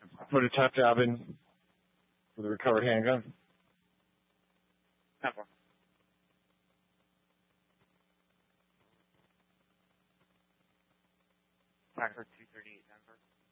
Put a top job in for the recovered handgun. 10-4. Tracker 238, Denver.